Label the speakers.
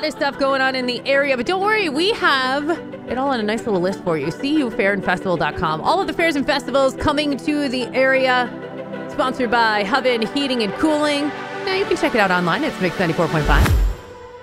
Speaker 1: of stuff going on in the area, but don't worry, we have it all on a nice little list for you. CUFairandFestival.com. All of the fairs and festivals coming to the area, sponsored by Hoven Heating and Cooling. Now you can check it out online. It's Mix 94.5.